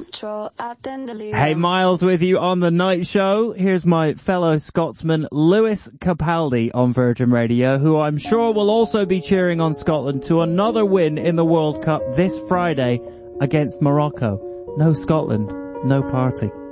Hey, Miles with you on the night show. Here's my fellow Scotsman Lewis Capaldi on Virgin Radio, who I'm sure will also be cheering on Scotland to another win in the World Cup this Friday against Morocco. No Scotland, no party.